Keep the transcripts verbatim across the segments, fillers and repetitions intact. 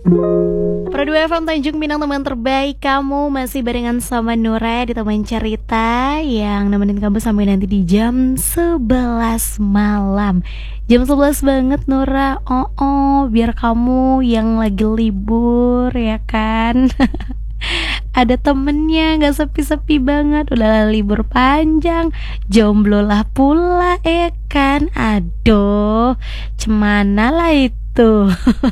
Pro dua F M Tanjung Pinang, teman terbaik kamu. Masih barengan sama Nura di teman cerita yang nemenin kamu sampai nanti di jam sebelas malam. Jam sebelas banget Nura. Oh, oh biar kamu yang lagi libur ya kan. Ada temennya, gak sepi-sepi banget. Udah libur panjang, jomblo lah pula ya kan. Aduh, cemana lah itu.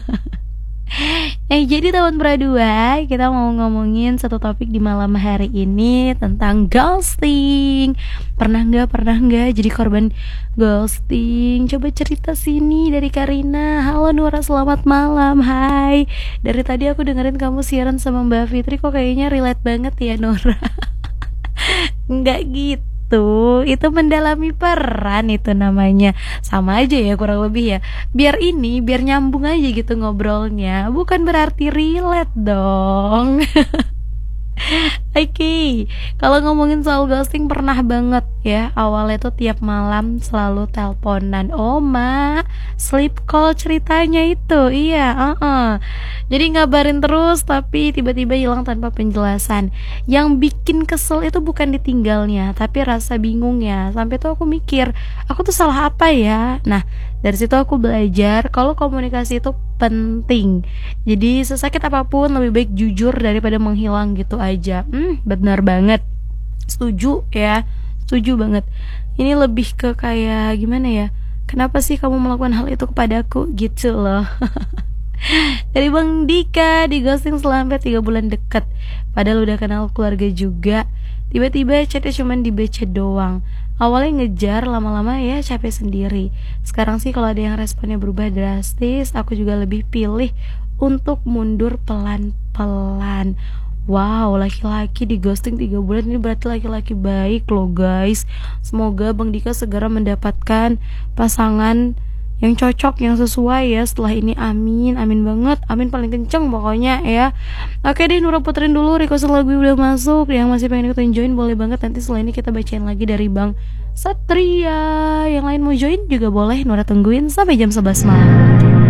Eh jadi teman berdua, kita mau ngomongin satu topik di malam hari ini tentang ghosting. Pernah nggak, pernah nggak jadi korban ghosting? Coba cerita sini dari Karina. Halo Nura, selamat malam. Hai. Dari tadi aku dengerin kamu siaran sama Mbak Fitri, kok kayaknya relate banget ya Nura. Nggak gitu, itu mendalami peran itu namanya. Sama aja ya kurang lebih ya. Biar ini, biar nyambung aja gitu ngobrolnya. Bukan berarti relate dong. Oke, okay. Kalau ngomongin soal ghosting pernah banget ya. Awalnya tuh tiap malam selalu teleponan. Oh ma, sleep call ceritanya itu. Iya, uh-uh. Jadi ngabarin terus tapi tiba-tiba hilang tanpa penjelasan. Yang bikin kesel itu bukan ditinggalnya, tapi rasa bingungnya. Sampai tuh aku mikir, aku tuh salah apa ya? Nah, dari situ aku belajar kalau komunikasi itu penting. Jadi sesakit apapun lebih baik jujur daripada menghilang gitu aja. Hmm, benar banget. Setuju ya. Setuju banget. Ini lebih ke kayak gimana ya? Kenapa sih kamu melakukan hal itu kepadaku gitu loh. Dari Bang Dika, di ghosting selama tiga bulan deket. Padahal udah kenal keluarga juga. Tiba-tiba chatnya cuman dibaca doang. Awalnya ngejar, lama-lama ya capek sendiri. Sekarang sih kalau ada yang responnya berubah drastis, aku juga lebih pilih untuk mundur pelan-pelan. Wow, laki-laki di ghosting tiga bulan ini berarti laki-laki baik loh guys. Semoga Bang Dika segera mendapatkan pasangan yang cocok, yang sesuai ya setelah ini. Amin, amin banget, amin paling kenceng pokoknya ya. Oke deh, Nura puterin dulu request lagu udah masuk. Yang masih pengen ikutin join boleh banget, nanti setelah ini kita bacain lagi dari Bang Satria. Yang lain mau join juga boleh, Nura tungguin sampai jam sebelas malam.